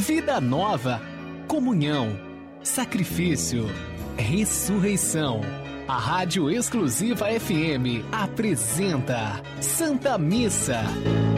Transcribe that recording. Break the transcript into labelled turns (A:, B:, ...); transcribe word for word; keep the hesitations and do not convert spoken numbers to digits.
A: vida nova, comunhão, sacrifício, ressurreição. A Rádio Exclusiva F M apresenta Santa Missa.